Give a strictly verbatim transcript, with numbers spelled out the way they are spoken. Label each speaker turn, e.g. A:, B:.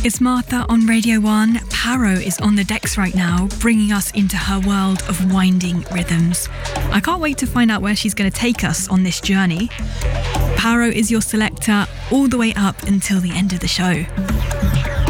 A: It's Martha on Radio one. Paro is on the decks right now, bringing us into her world of winding rhythms. I can't wait to find out where she's going to take us on this journey. Paro is your selector all the way up until the end of the show.